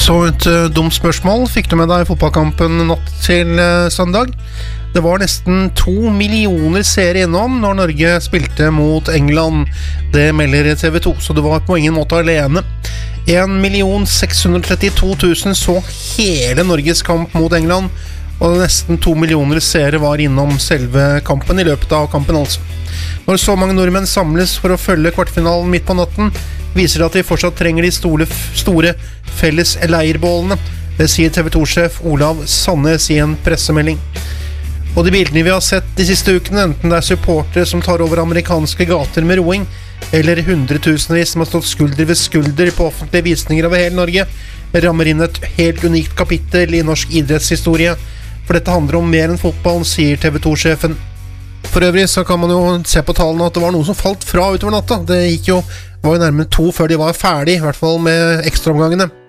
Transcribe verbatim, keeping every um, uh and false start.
Så et uh, dumt spørsmål. Fikk du med deg fotballkampen natt til uh, søndag? Det var nesten to millioner seere innom når Norge spilte mot England. Det melder T V to, så det var på ingen måte alene. en million seks hundre trettito tusen så hele Norges kamp mot England, og nesten to millioner seere var innom selve kampen i løpet av kampen altså. Når så mange nordmenn samles for å følge kvartfinalen midt på natten, viser det at de fortsatt trenger de store, store felles leirbålene. Det sier T V to-sjef Olav Sandnes i en pressemelding. Og de bildene vi har sett de siste ukene, enten det er supportere som tar over amerikanske gater med roing, eller hundretusenvis som har stått skulder ved skulder på offentlige visninger over hele Norge, rammer inn et helt unikt kapittel i norsk idrettshistorie. For dette handler om mer enn fotball, sier T V to-sjefen. For øvrig så kan man jo se på tallene at det var noen som falt fra utover natta. Det gikk jo, var jo nærmere to før de var ferdig, i hvert fall med ekstraomgangene.